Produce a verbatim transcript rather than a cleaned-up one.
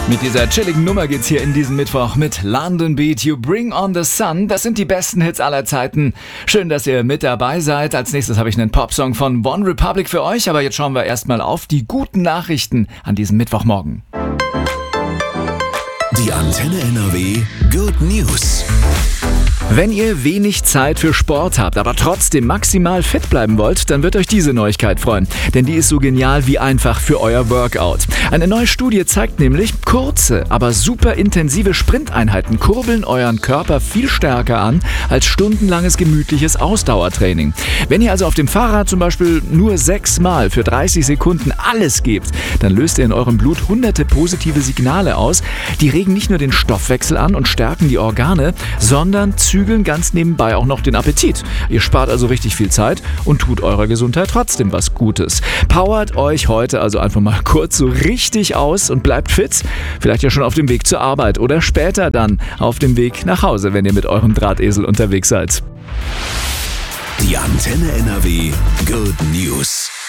Mit dieser chilligen Nummer geht's hier in diesem Mittwoch mit London Beat, You Bring on the Sun. Das sind die besten Hits aller Zeiten. Schön, dass ihr mit dabei seid. Als nächstes habe ich einen Popsong von One Republic für euch. Aber jetzt schauen wir erstmal auf die guten Nachrichten an diesem Mittwochmorgen. Die Antenne N R W Good News. Wenn ihr wenig Zeit für Sport habt, aber trotzdem maximal fit bleiben wollt, dann wird euch diese Neuigkeit freuen. Denn die ist so genial wie einfach für euer Workout. Eine neue Studie zeigt nämlich, kurze, aber super intensive Sprinteinheiten kurbeln euren Körper viel stärker an als stundenlanges gemütliches Ausdauertraining. Wenn ihr also auf dem Fahrrad zum Beispiel nur sechsmal für dreißig Sekunden alles gebt, dann löst ihr in eurem Blut hunderte positive Signale aus. Die regen nicht nur den Stoffwechsel an und stärken die Organe, sondern zügeln ganz nebenbei auch noch den Appetit. Ihr spart also richtig viel Zeit und tut eurer Gesundheit trotzdem was Gutes. Powert euch heute also einfach mal kurz so richtig aus und bleibt fit. Vielleicht ja schon auf dem Weg zur Arbeit oder später dann auf dem Weg nach Hause, wenn ihr mit eurem Drahtesel unterwegs seid. Die Antenne N R W Good News.